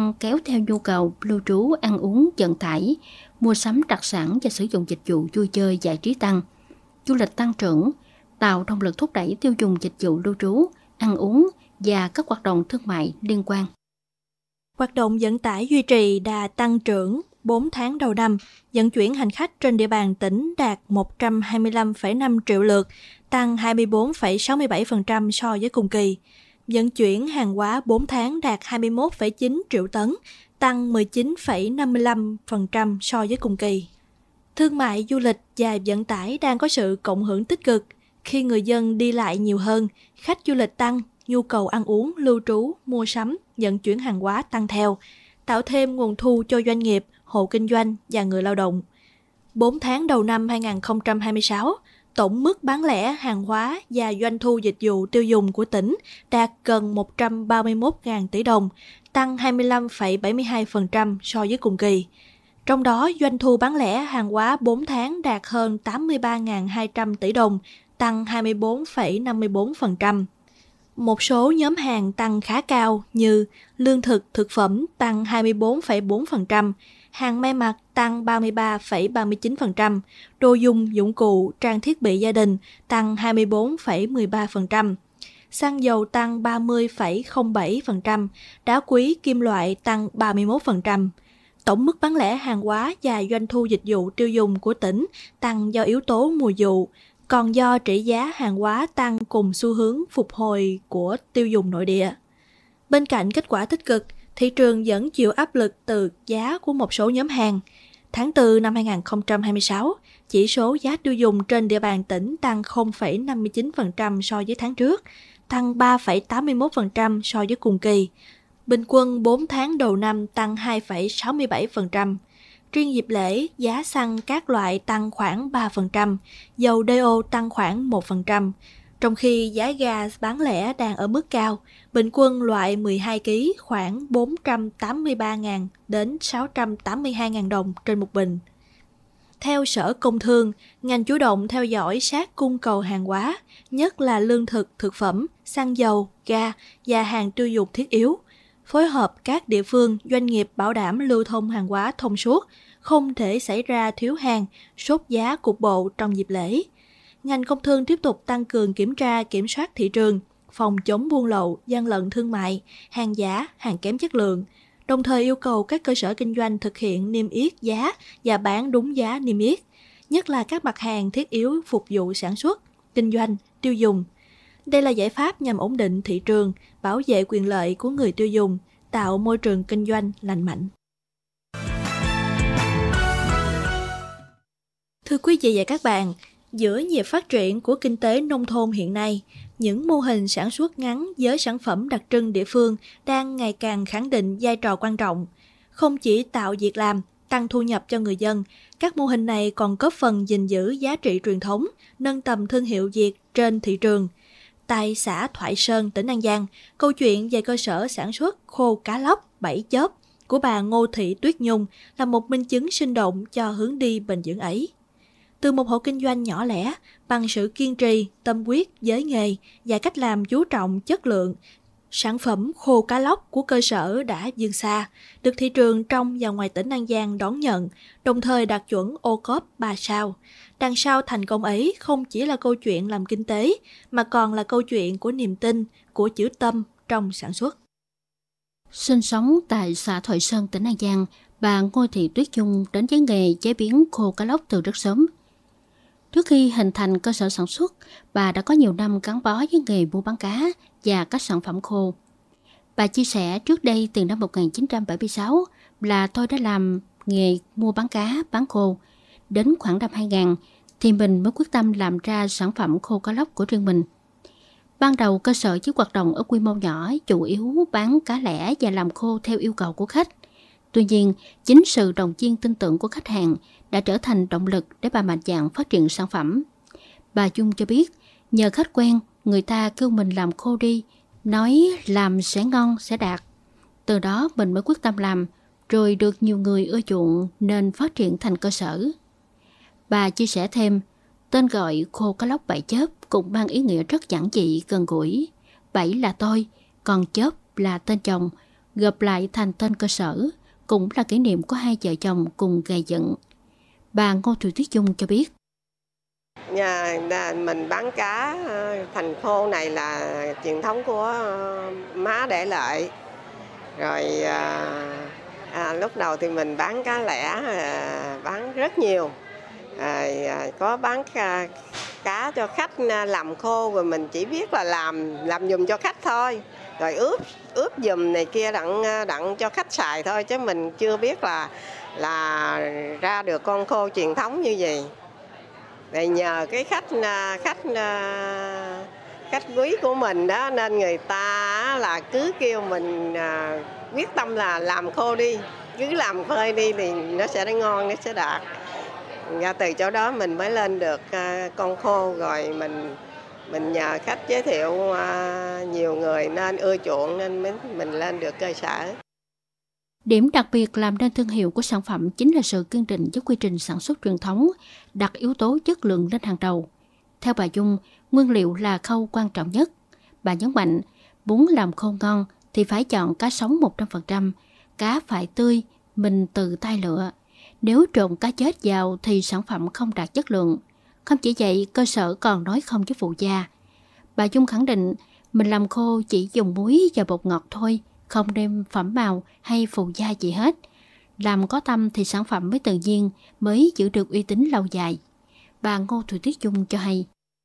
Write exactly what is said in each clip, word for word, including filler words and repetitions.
tăng kéo theo nhu cầu lưu trú, ăn uống, vận tải, mua sắm đặc sản và sử dụng dịch vụ vui chơi giải trí tăng. Du lịch tăng trưởng, tạo động lực thúc đẩy tiêu dùng dịch vụ lưu trú, ăn uống và các hoạt động thương mại liên quan. Hoạt động vận tải duy trì đà tăng trưởng bốn tháng đầu năm, vận chuyển hành khách trên địa bàn tỉnh đạt một trăm hai mươi lăm phẩy năm triệu lượt, tăng hai mươi bốn phẩy sáu mươi bảy phần trăm so với cùng kỳ. Vận chuyển hàng hóa bốn tháng đạt hai mươi mốt phẩy chín triệu tấn, tăng mười chín phẩy năm mươi lăm phần trăm so với cùng kỳ. Thương mại, du lịch và vận tải đang có sự cộng hưởng tích cực. Khi người dân đi lại nhiều hơn, khách du lịch tăng, nhu cầu ăn uống, lưu trú, mua sắm, vận chuyển hàng hóa tăng theo, tạo thêm nguồn thu cho doanh nghiệp, hộ kinh doanh và người lao động. bốn tháng đầu năm hai không hai sáu, tổng mức bán lẻ hàng hóa và doanh thu dịch vụ tiêu dùng của tỉnh đạt gần một trăm ba mươi mốt nghìn tỷ đồng, tăng hai mươi lăm phẩy bảy mươi hai phần trăm so với cùng kỳ. Trong đó, doanh thu bán lẻ hàng hóa bốn tháng đạt hơn tám mươi ba nghìn hai trăm tỷ đồng, tăng hai mươi bốn phẩy năm mươi bốn phần trăm. Một số nhóm hàng tăng khá cao như lương thực, thực phẩm tăng hai mươi bốn phẩy bốn phần trăm, hàng may mặc tăng ba mươi ba phẩy ba mươi chín phần trăm, đồ dùng, dụng cụ, trang thiết bị gia đình tăng hai mươi bốn phẩy mười ba phần trăm, xăng dầu tăng ba mươi phẩy không bảy phần trăm, đá quý, kim loại tăng ba mươi mốt phần trăm. Tổng mức bán lẻ hàng hóa và doanh thu dịch vụ tiêu dùng của tỉnh tăng do yếu tố mùa vụ, còn do trị giá hàng hóa tăng cùng xu hướng phục hồi của tiêu dùng nội địa. Bên cạnh kết quả tích cực, thị trường vẫn chịu áp lực từ giá của một số nhóm hàng. Tháng tư năm hai không hai sáu, chỉ số giá tiêu dùng trên địa bàn tỉnh tăng không phẩy năm mươi chín phần trăm so với tháng trước, tăng ba phẩy tám mươi mốt phần trăm so với cùng kỳ. Bình quân bốn tháng đầu năm tăng hai phẩy sáu mươi bảy phần trăm. Riêng dịp lễ, giá xăng các loại tăng khoảng ba phần trăm, dầu đê ô tăng khoảng một phần trăm, trong khi giá ga bán lẻ đang ở mức cao, bình quân loại mười hai ki lô gam khoảng bốn trăm tám mươi ba nghìn đến sáu trăm tám mươi hai nghìn đồng trên một bình. Theo Sở Công Thương, ngành chủ động theo dõi sát cung cầu hàng hóa, nhất là lương thực, thực phẩm, xăng dầu, ga và hàng tiêu dùng thiết yếu, phối hợp các địa phương, doanh nghiệp bảo đảm lưu thông hàng hóa thông suốt, không thể xảy ra thiếu hàng, sốt giá cục bộ trong dịp lễ. Ngành công thương tiếp tục tăng cường kiểm tra, kiểm soát thị trường, phòng chống buôn lậu, gian lận thương mại, hàng giả, hàng kém chất lượng, đồng thời yêu cầu các cơ sở kinh doanh thực hiện niêm yết giá và bán đúng giá niêm yết, nhất là các mặt hàng thiết yếu phục vụ sản xuất, kinh doanh, tiêu dùng. Đây là giải pháp nhằm ổn định thị trường, bảo vệ quyền lợi của người tiêu dùng, tạo môi trường kinh doanh lành mạnh. Thưa quý vị và các bạn, giữa nhịp phát triển của kinh tế nông thôn hiện nay, những mô hình sản xuất ngắn với sản phẩm đặc trưng địa phương đang ngày càng khẳng định vai trò quan trọng. Không chỉ tạo việc làm, tăng thu nhập cho người dân, các mô hình này còn góp phần gìn giữ giá trị truyền thống, nâng tầm thương hiệu Việt trên thị trường. Tại xã Thoại Sơn, tỉnh An Giang, câu chuyện về cơ sở sản xuất khô cá lóc bảy chớp của bà Ngô Thị Tuyết Nhung là một minh chứng sinh động cho hướng đi bền vững ấy. Từ một hộ kinh doanh nhỏ lẻ, bằng sự kiên trì, tâm huyết với nghề và cách làm chú trọng chất lượng, sản phẩm khô cá lóc của cơ sở đã vươn xa, được thị trường trong và ngoài tỉnh An Giang đón nhận, đồng thời đạt chuẩn ô cốp ba sao. Đằng sau thành công ấy không chỉ là câu chuyện làm kinh tế, mà còn là câu chuyện của niềm tin, của chữ tâm trong sản xuất. Sinh sống tại xã Thoại Sơn, tỉnh An Giang, bà Ngô Thị Tuyết Nhung đến với nghề chế biến khô cá lóc từ rất sớm. Trước khi hình thành cơ sở sản xuất, bà đã có nhiều năm gắn bó với nghề mua bán cá và các sản phẩm khô. Bà chia sẻ trước đây từ năm một nghìn chín trăm bảy mươi sáu là tôi đã làm nghề mua bán cá, bán khô. Đến khoảng năm hai nghìn thì mình mới quyết tâm làm ra sản phẩm khô cá lóc của riêng mình. Ban đầu cơ sở chỉ hoạt động ở quy mô nhỏ, chủ yếu bán cá lẻ và làm khô theo yêu cầu của khách. Tuy nhiên, chính sự đồng viên tin tưởng của khách hàng đã trở thành động lực để bà mạnh dạn phát triển sản phẩm. Bà Dung cho biết, nhờ khách quen, người ta kêu mình làm khô đi, nói làm sẽ ngon, sẽ đạt. Từ đó mình mới quyết tâm làm, rồi được nhiều người ưa chuộng nên phát triển thành cơ sở. Bà chia sẻ thêm, tên gọi khô cá lóc bảy chớp cũng mang ý nghĩa rất giản dị, gần gũi. Bảy là tôi, còn chớp là tên chồng. gộp lại thành tên cơ sở, cũng là kỷ niệm của hai vợ chồng cùng gây dựng. Bà Ngô Thị Tuyết Dung cho biết. Nhà mình bán cá thành khô này là truyền thống của má để lại. Rồi à, à, lúc đầu thì mình bán cá lẻ, à, bán rất nhiều. À, có bán cá, cá cho khách làm khô, rồi mình chỉ biết là làm làm giùm cho khách thôi. Rồi ướp ướp giùm này kia đặng đặng cho khách xài thôi, chứ mình chưa biết là là ra được con khô truyền thống như vậy. Để nhờ cái khách khách khách quý của mình đó, nên người ta là cứ kêu mình quyết tâm là làm khô đi, cứ làm phơi đi thì nó sẽ ngon, nó sẽ đạt. Ra từ chỗ đó mình mới lên được con khô, rồi mình mình nhờ khách giới thiệu nhiều người nên ưa chuộng nên mình lên được cơ sở. Điểm đặc biệt làm nên thương hiệu của sản phẩm chính là sự kiên định với quy trình sản xuất truyền thống, đặt yếu tố chất lượng lên hàng đầu. Theo bà Dung, nguyên liệu là khâu quan trọng nhất. Bà nhấn mạnh, muốn làm khô ngon thì phải chọn cá sống một trăm phần trăm, cá phải tươi, mình tự tay lựa. Nếu trộn cá chết vào thì sản phẩm không đạt chất lượng. Không chỉ vậy, cơ sở còn nói không với phụ gia. Bà Dung khẳng định, mình làm khô chỉ dùng muối và bột ngọt thôi, không đem phẩm màu hay phụ gia gì hết. Làm có tâm thì sản phẩm mới tự nhiên, mới giữ được uy tín lâu dài. Bà Ngô Thị Tuyết Dung cho hay.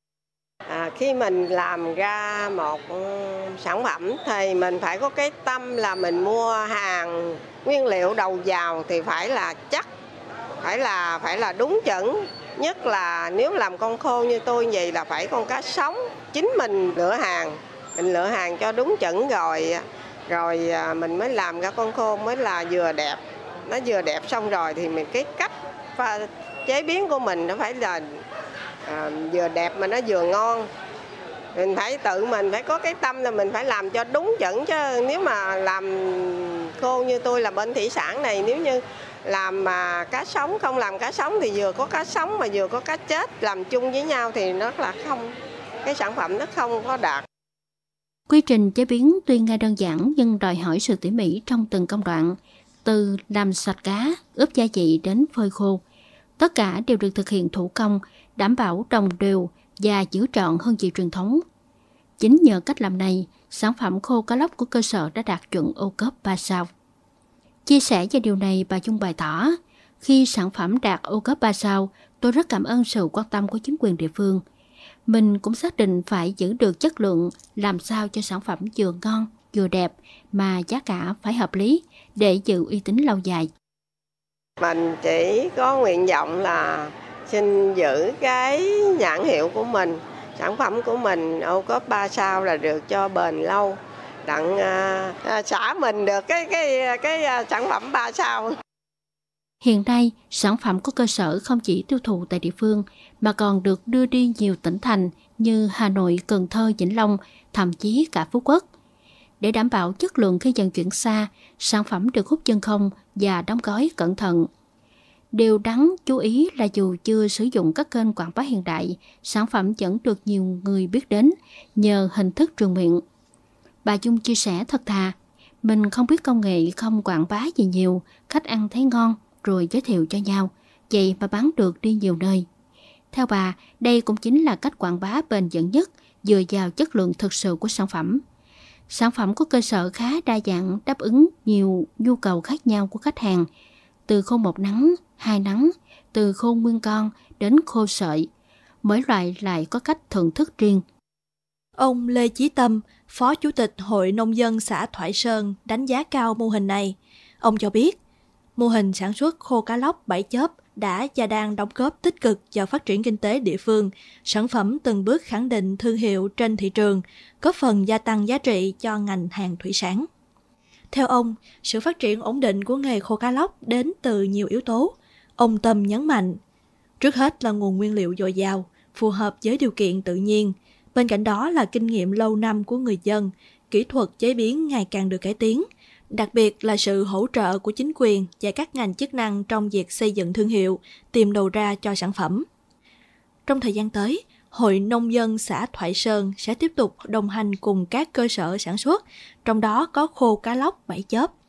À, khi mình làm ra một sản phẩm thì mình phải có cái tâm là mình mua hàng nguyên liệu đầu vào thì phải là chắc, phải là phải là đúng chuẩn. Nhất là nếu làm con khô như tôi như vậy là phải con cá sống. Chính mình lựa hàng, mình lựa hàng cho đúng chuẩn rồi, rồi mình mới làm ra con khô mới là vừa đẹp. Nó vừa đẹp xong rồi thì mình cái cách pha chế biến của mình nó phải là à, vừa đẹp mà nó vừa ngon. Mình phải tự mình phải có cái tâm là mình phải làm cho đúng chuẩn, chứ nếu mà làm khô như tôi là bên thủy sản này, nếu như làm mà cá sống, không làm cá sống thì vừa có cá sống mà vừa có cá chết làm chung với nhau thì nó là không, cái sản phẩm nó không có đạt. Quy trình chế biến tuy nghe đơn giản nhưng đòi hỏi sự tỉ mỉ trong từng công đoạn, từ làm sạch cá, ướp gia vị đến phơi khô. Tất cả đều được thực hiện thủ công, đảm bảo đồng đều và giữ trọn hương vị truyền thống. Chính nhờ cách làm này, sản phẩm khô cá lóc của cơ sở đã đạt chuẩn ô cốp ba sao. Chia sẻ về điều này, bà Dung bày tỏ, khi sản phẩm đạt ô cốp ba sao, tôi rất cảm ơn sự quan tâm của chính quyền địa phương. Mình cũng xác định phải giữ được chất lượng, làm sao cho sản phẩm vừa ngon, vừa đẹp, mà giá cả phải hợp lý để giữ uy tín lâu dài. Mình chỉ có nguyện vọng là xin giữ cái nhãn hiệu của mình, sản phẩm của mình ô cốp ba sao là được cho bền lâu, đặng à, xả mình được cái cái cái sản phẩm ba sao. Hiện nay, sản phẩm của cơ sở không chỉ tiêu thụ tại địa phương mà còn được đưa đi nhiều tỉnh thành như Hà Nội, Cần Thơ, Vĩnh Long, thậm chí cả Phú Quốc. Để đảm bảo chất lượng khi vận chuyển xa, sản phẩm được hút chân không và đóng gói cẩn thận. Điều đáng chú ý là dù chưa sử dụng các kênh quảng bá hiện đại, sản phẩm vẫn được nhiều người biết đến nhờ hình thức truyền miệng. Bà Dung chia sẻ thật thà, mình không biết công nghệ, không quảng bá gì nhiều, khách ăn thấy ngon rồi giới thiệu cho nhau, vậy mà bán được đi nhiều nơi. Theo bà, đây cũng chính là cách quảng bá bền vững nhất, dựa vào chất lượng thực sự của sản phẩm. Sản phẩm của cơ sở khá đa dạng, đáp ứng nhiều nhu cầu khác nhau của khách hàng, từ khô một nắng, hai nắng, từ khô nguyên con đến khô sợi. Mỗi loại lại có cách thưởng thức riêng. Ông Lê Chí Tâm, Phó Chủ tịch Hội Nông dân xã Thoại Sơn đánh giá cao mô hình này. Ông cho biết, mô hình sản xuất khô cá lóc bảy chớp đã và đang đóng góp tích cực vào phát triển kinh tế địa phương, sản phẩm từng bước khẳng định thương hiệu trên thị trường, góp phần gia tăng giá trị cho ngành hàng thủy sản. Theo ông, sự phát triển ổn định của nghề khô cá lóc đến từ nhiều yếu tố. Ông Tâm nhấn mạnh, trước hết là nguồn nguyên liệu dồi dào, phù hợp với điều kiện tự nhiên. Bên cạnh đó là kinh nghiệm lâu năm của người dân, kỹ thuật chế biến ngày càng được cải tiến, đặc biệt là sự hỗ trợ của chính quyền và các ngành chức năng trong việc xây dựng thương hiệu, tìm đầu ra cho sản phẩm. Trong thời gian tới, Hội Nông dân xã Thoại Sơn sẽ tiếp tục đồng hành cùng các cơ sở sản xuất, trong đó có khô cá lóc Bảy Chớp.